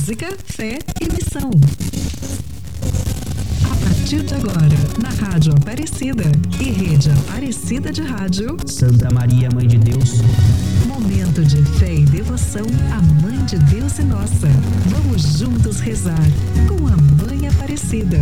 música, fé e missão. A partir de agora, na Rádio Aparecida e Rede Aparecida de Rádio, Santa Maria, Mãe de Deus. Momento de fé e devoção à Mãe de Deus e nossa. Vamos juntos rezar com a Mãe Aparecida.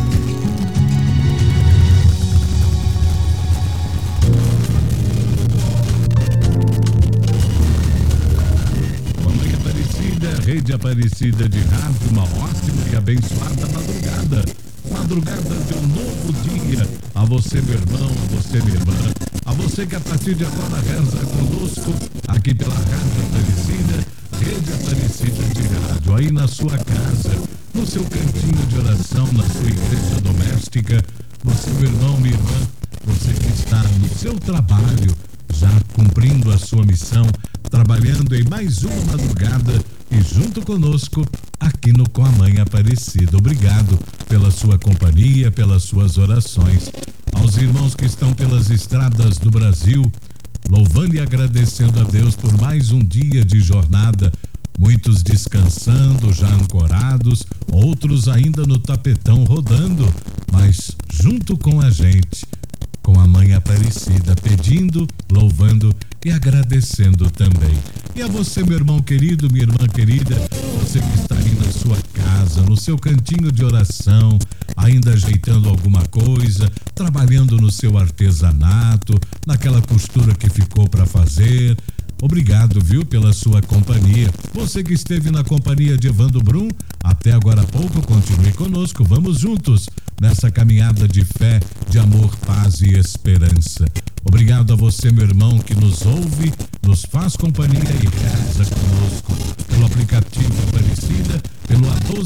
Mãe Aparecida, Rede Aparecida de Rádio, uma ótima e abençoada madrugada. Madrugada de um novo dia. A você, meu irmão, a você, minha irmã, a você que a partir de agora reza conosco aqui pela Rádio Aparecida, Rede Aparecida de Rádio, aí na sua casa, no seu cantinho de oração, na sua igreja doméstica. Você, meu irmão, minha irmã, você que está no seu trabalho, já cumprindo a sua missão, trabalhando em mais uma madrugada e junto conosco aqui no Com a Mãe Aparecida. Obrigado pela sua companhia, pelas suas orações. Aos irmãos que estão pelas estradas do Brasil, louvando e agradecendo a Deus por mais um dia de jornada, muitos descansando, já ancorados, outros ainda no tapetão rodando, mas junto com a gente, com a Mãe Aparecida, pedindo, louvando e agradecendo também. E a você, meu irmão querido, minha irmã querida, você que está aí na sua casa, no seu cantinho de oração, ainda ajeitando alguma coisa, trabalhando no seu artesanato, naquela costura que ficou para fazer. Obrigado, viu, pela sua companhia. Você que esteve na companhia de Evandro Brum, até agora há pouco, continue conosco. Vamos juntos nessa caminhada de fé, de amor, paz e esperança. Obrigado a você, meu irmão, que nos ouve, nos faz companhia e reza conosco pelo aplicativo Aparecida, pelo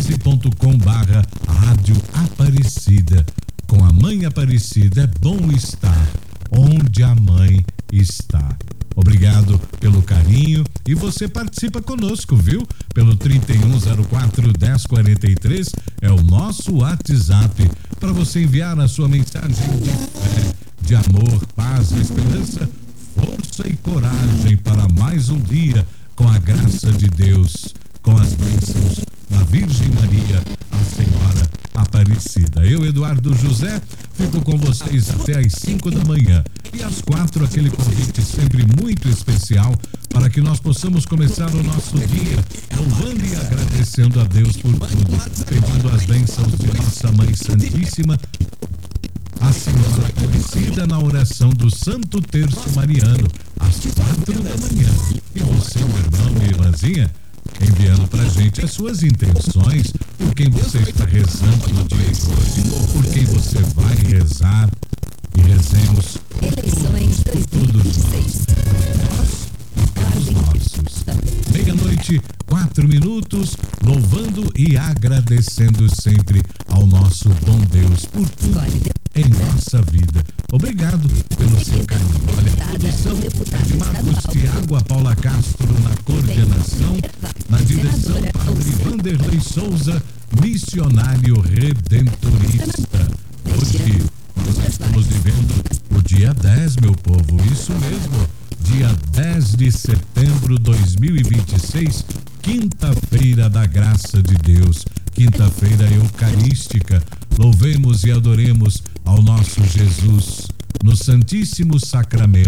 a12.com/Rádio Aparecida. Com a Mãe Aparecida é bom estar onde a Mãe está. Obrigado pelo carinho e você participa conosco, viu? Pelo 3104-1043 é o nosso WhatsApp para você enviar a sua mensagem de fé, de amor, paz e esperança, força e coragem para mais um dia com a graça de Deus, com as bênçãos da Virgem Maria, a Senhora Aparecida. Eu, Eduardo José, fico com vocês até às 5 da manhã. E às 4, aquele convite sempre muito especial para que nós possamos começar o nosso dia louvando e agradecendo a Deus por tudo, pedindo as bênçãos de nossa Mãe Santíssima, a Senhora Aparecida, na oração do Santo Terço Mariano, às 4 da manhã. E você, meu irmão, minha irmãzinha, enviando pra gente as suas intenções, por quem você está rezando no dia de hoje, por quem você vai rezar, e rezemos por todos nós e pelos nossos. Meia-noite, 4 minutos, louvando e agradecendo sempre ao nosso bom Deus por tudo em nossa vida. Obrigado pelo seu carinho. Olha, a produção é de Marcos Tiago, a Paula Castro na coordenação, na direção Padre Vanderlei Souza, missionário redentorista. Hoje nós estamos vivendo o dia 10, meu povo, isso mesmo, dia 10 de setembro de 2026, quinta-feira da graça de Deus, quinta-feira eucarística. Louvemos e adoremos ao nosso Jesus no Santíssimo Sacramento.